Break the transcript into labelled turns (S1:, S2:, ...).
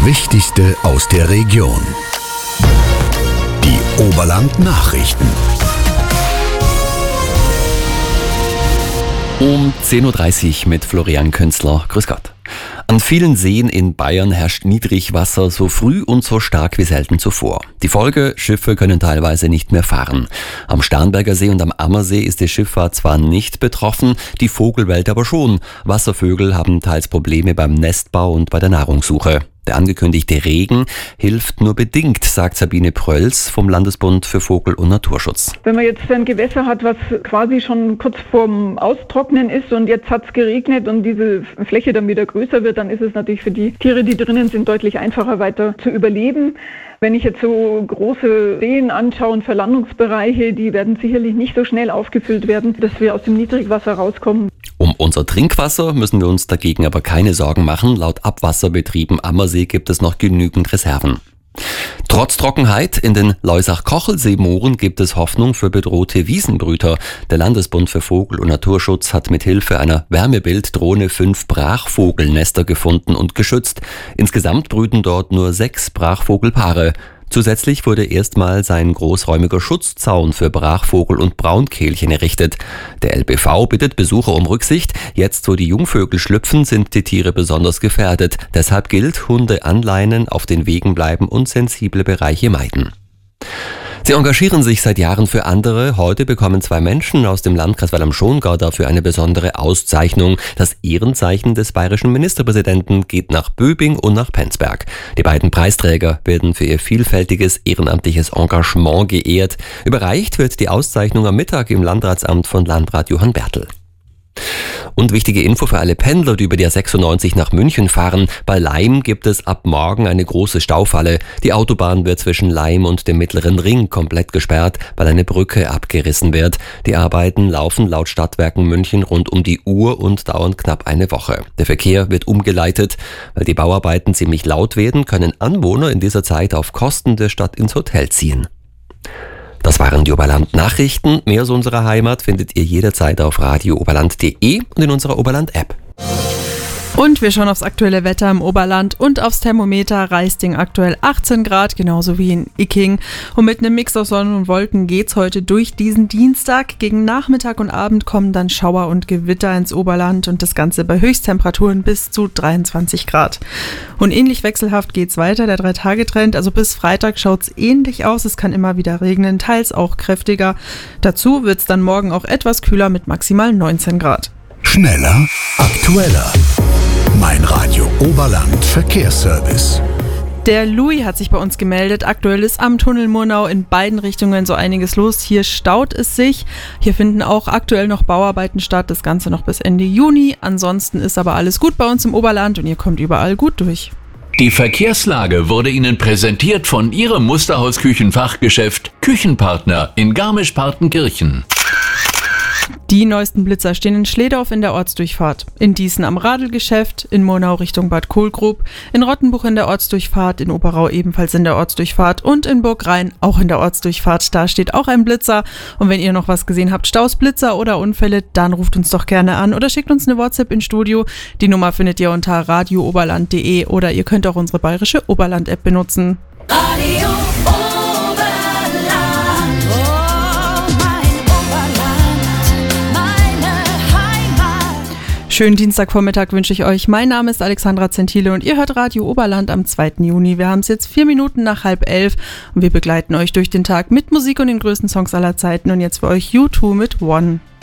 S1: Wichtigste aus der Region. Die Oberland-Nachrichten.
S2: Um 10.30 Uhr mit Florian Künzler. Grüß Gott. An vielen Seen in Bayern herrscht Niedrigwasser so früh und so stark wie selten zuvor. Die Folge: Schiffe können teilweise nicht mehr fahren. Am Starnberger See und am Ammersee ist die Schifffahrt zwar nicht betroffen, die Vogelwelt aber schon. Wasservögel haben teils Probleme beim Nestbau und bei der Nahrungssuche. Der angekündigte Regen hilft nur bedingt, sagt Sabine Prölls vom Landesbund für Vogel- und Naturschutz.
S3: Wenn man jetzt ein Gewässer hat, was quasi schon kurz vorm Austrocknen ist und jetzt hat es geregnet und diese Fläche dann wieder größer wird, dann ist es natürlich für die Tiere, die drinnen sind, deutlich einfacher weiter zu überleben. Wenn ich jetzt so große Seen anschaue und Verlandungsbereiche, die werden sicherlich nicht so schnell aufgefüllt werden, dass wir aus dem Niedrigwasser rauskommen.
S2: Um unser Trinkwasser müssen wir uns dagegen aber keine Sorgen machen. Laut Abwasserbetrieben Ammersee gibt es noch genügend Reserven. Trotz Trockenheit in den Loisach-Kochelsee-Mooren gibt es Hoffnung für bedrohte Wiesenbrüter. Der Landesbund für Vogel- und Naturschutz hat mit Hilfe einer Wärmebilddrohne 5 Brachvogelnester gefunden und geschützt. Insgesamt brüten dort nur 6 Brachvogelpaare. Zusätzlich wurde erstmals ein großräumiger Schutzzaun für Brachvogel und Braunkehlchen errichtet. Der LBV bittet Besucher um Rücksicht. Jetzt, wo die Jungvögel schlüpfen, sind die Tiere besonders gefährdet. Deshalb gilt: Hunde anleinen, auf den Wegen bleiben und sensible Bereiche meiden. Sie engagieren sich seit Jahren für andere. Heute bekommen 2 Menschen aus dem Landkreis Wallam-Schongau dafür eine besondere Auszeichnung. Das Ehrenzeichen des bayerischen Ministerpräsidenten geht nach Böbing und nach Penzberg. Die beiden Preisträger werden für ihr vielfältiges ehrenamtliches Engagement geehrt. Überreicht wird die Auszeichnung am Mittag im Landratsamt von Landrat Johann Bertel. Und wichtige Info für alle Pendler, die über die A96 nach München fahren: Bei Laim gibt es ab morgen eine große Staufalle. Die Autobahn wird zwischen Laim und dem Mittleren Ring komplett gesperrt, weil eine Brücke abgerissen wird. Die Arbeiten laufen laut Stadtwerken München rund um die Uhr und dauern knapp eine Woche. Der Verkehr wird umgeleitet. Weil die Bauarbeiten ziemlich laut werden, können Anwohner in dieser Zeit auf Kosten der Stadt ins Hotel ziehen. Das waren die Oberland-Nachrichten. Mehr aus unserer Heimat findet ihr jederzeit auf radiooberland.de und in unserer Oberland-App.
S4: Und wir schauen aufs aktuelle Wetter im Oberland und aufs Thermometer. Raisting aktuell 18 Grad, genauso wie in Icking. Und mit einem Mix aus Sonne und Wolken geht's heute durch diesen Dienstag. Gegen Nachmittag und Abend kommen dann Schauer und Gewitter ins Oberland und das Ganze bei Höchsttemperaturen bis zu 23 Grad. Und ähnlich wechselhaft geht's weiter, der 3-Tage-Trend. Also bis Freitag schaut's ähnlich aus. Es kann immer wieder regnen, teils auch kräftiger. Dazu wird's dann morgen auch etwas kühler mit maximal 19 Grad.
S1: Schneller, aktueller. Mein Radio Oberland Verkehrsservice.
S4: Der Louis hat sich bei uns gemeldet. Aktuell ist am Tunnel Murnau in beiden Richtungen so einiges los. Hier staut es sich. Hier finden auch aktuell noch Bauarbeiten statt. Das Ganze noch bis Ende Juni. Ansonsten ist aber alles gut bei uns im Oberland und ihr kommt überall gut durch.
S5: Die Verkehrslage wurde Ihnen präsentiert von Ihrem Musterhaus-Küchenfachgeschäft Küchenpartner in Garmisch-Partenkirchen.
S4: Die neuesten Blitzer stehen in Schledorf in der Ortsdurchfahrt, in Dießen am Radelgeschäft, in Murnau Richtung Bad Kohlgrub, in Rottenbuch in der Ortsdurchfahrt, in Oberau ebenfalls in der Ortsdurchfahrt und in Burgrhein auch in der Ortsdurchfahrt. Da steht auch ein Blitzer. Und wenn ihr noch was gesehen habt, Staus, Blitzer oder Unfälle, dann ruft uns doch gerne an oder schickt uns eine WhatsApp ins Studio. Die Nummer findet ihr unter radiooberland.de oder ihr könnt auch unsere bayerische Oberland-App benutzen.
S6: Radio
S4: Schönen Dienstagvormittag wünsche ich euch. Mein Name ist Alexandra Zentile und ihr hört Radio Oberland am 2. Juni. Wir haben es jetzt 4 Minuten nach 10:30 und wir begleiten euch durch den Tag mit Musik und den größten Songs aller Zeiten. Und jetzt für euch U2 mit One.